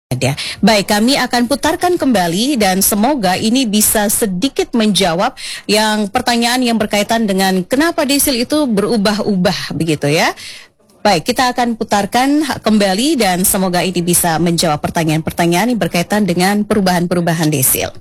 ada. Baik, kami akan putarkan kembali dan semoga ini bisa sedikit menjawab yang pertanyaan yang berkaitan dengan kenapa desil itu berubah-ubah begitu ya. Baik, kita akan putarkan kembali dan semoga ini bisa menjawab pertanyaan-pertanyaan yang berkaitan dengan perubahan-perubahan desil.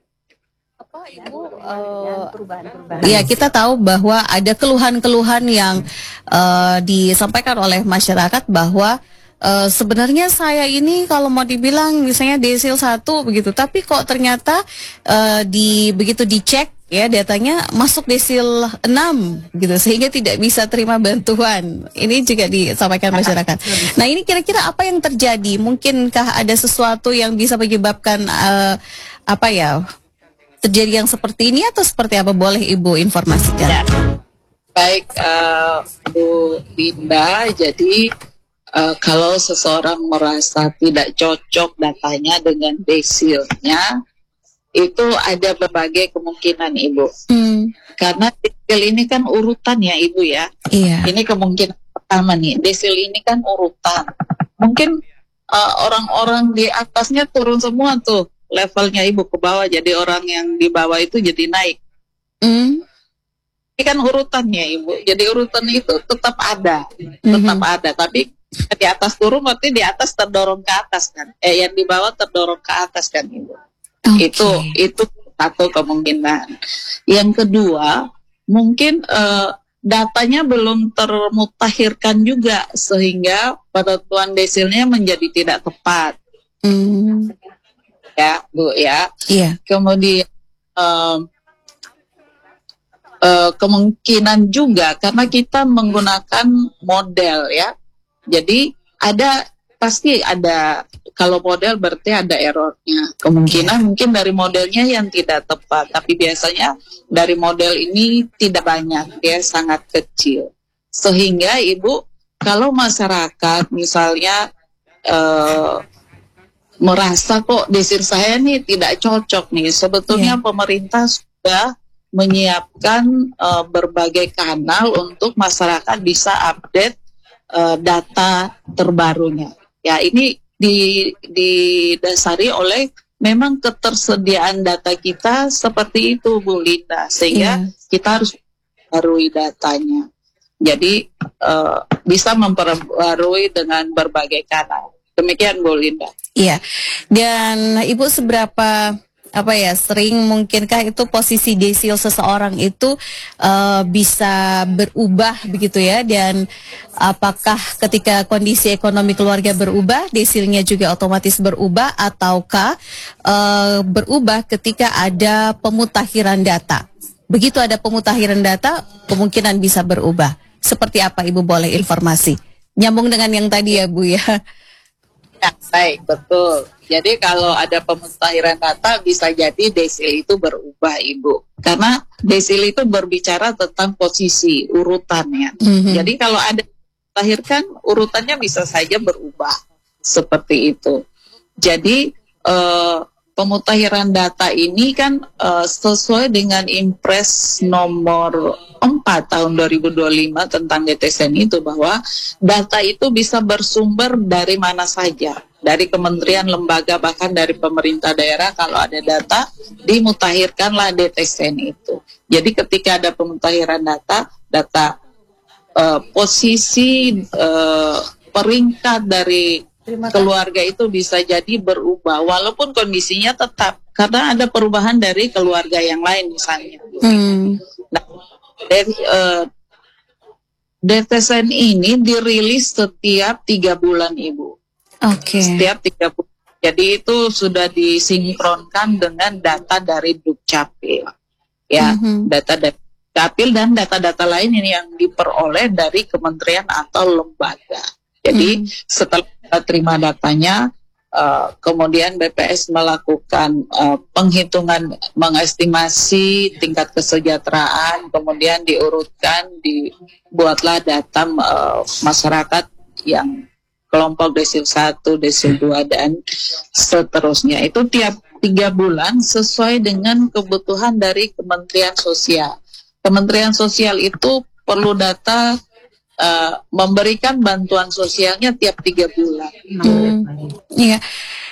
Ya, kita tahu bahwa ada keluhan-keluhan yang disampaikan oleh masyarakat bahwa sebenarnya saya ini kalau mau dibilang misalnya desil 1 begitu, tapi kok ternyata begitu dicek ya datanya masuk desil 6 gitu sehingga tidak bisa terima bantuan. Ini juga disampaikan masyarakat. Nah, ini kira-kira apa yang terjadi? Mungkinkah ada sesuatu yang bisa menyebabkan terjadi yang seperti ini atau seperti apa? Boleh Ibu informasikan? Ya. Baik, Bu Linda, jadi kalau seseorang merasa tidak cocok datanya dengan desilnya, itu ada berbagai kemungkinan Ibu. Karena desil ini kan urutan ya Ibu ya. Iya. Ini kemungkinan pertama nih, desil ini kan urutan. Mungkin orang-orang di atasnya turun semua tuh levelnya Ibu ke bawah, jadi orang yang di bawah itu jadi naik. Ini kan urutannya Ibu, jadi urutan itu tetap ada, tapi di atas turun berarti di atas terdorong ke atas kan, yang di bawah terdorong ke atas kan Ibu. Okay. Itu satu kemungkinan. Yang kedua, mungkin datanya belum termutakhirkan juga sehingga penentuan desilnya menjadi tidak tepat. Ya Bu ya. Iya. Kemudian kemungkinan juga karena kita menggunakan model ya. Jadi pasti ada, kalau model berarti ada errornya. Kemungkinan mungkin dari modelnya yang tidak tepat, tapi biasanya dari model ini tidak banyak, dia sangat kecil. Sehingga Ibu, kalau masyarakat misalnya merasa kok desil saya nih tidak cocok nih, sebetulnya pemerintah sudah menyiapkan berbagai kanal untuk masyarakat bisa update data terbarunya. Ya, ini didasari oleh memang ketersediaan data kita seperti itu Bu Linda, sehingga kita harus memperbarui datanya. Jadi bisa memperbarui dengan berbagai kanal. Demikian Bu Linda. Iya. Dan Ibu seberapa sering mungkinkah itu posisi desil seseorang itu bisa berubah begitu ya, dan apakah ketika kondisi ekonomi keluarga berubah desilnya juga otomatis berubah, ataukah berubah ketika ada pemutakhiran data? Begitu ada pemutakhiran data kemungkinan bisa berubah. Seperti apa Ibu boleh informasi? Nyambung dengan yang tadi ya Bu ya. Ya, baik, betul. Jadi kalau ada pemutakhiran data bisa jadi desil itu berubah Ibu. Karena desil itu berbicara tentang posisi urutannya. Jadi kalau ada melahirkan urutannya bisa saja berubah seperti itu. Jadi pemutakhiran data ini kan sesuai dengan Impres nomor 4 tahun 2025 tentang DTSN itu, bahwa data itu bisa bersumber dari mana saja, dari kementerian, lembaga, bahkan dari pemerintah daerah. Kalau ada data, dimutakhirkanlah DTSN itu. Jadi ketika ada pemutakhiran data posisi peringkat dari keluarga itu bisa jadi berubah, walaupun kondisinya tetap, karena ada perubahan dari keluarga yang lain misalnya. Nah, DTSN ini dirilis setiap 3 bulan Ibu. Oke. Setiap 3 bulan. Jadi itu sudah disinkronkan dengan data dari Dukcapil. Ya, data dari Dukcapil dan data-data lain ini yang diperoleh dari kementerian atau lembaga. Jadi setelah kita terima datanya, kemudian BPS melakukan penghitungan, mengestimasi tingkat kesejahteraan, kemudian diurutkan, dibuatlah data masyarakat yang kelompok desil 1, desil 2, dan seterusnya. Itu tiap 3 bulan sesuai dengan kebutuhan dari Kementerian Sosial. Kementerian Sosial itu perlu data memberikan bantuan sosialnya tiap 3 bulan. Iya.